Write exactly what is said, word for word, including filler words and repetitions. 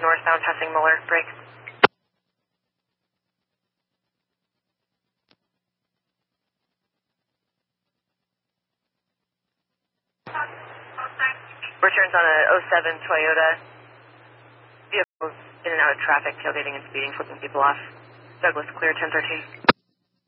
northbound passing Muller. Break. Returns on a oh seven Toyota. Vehicles in and out of traffic, tailgating and speeding, flipping people off. Douglas, clear ten thirteen.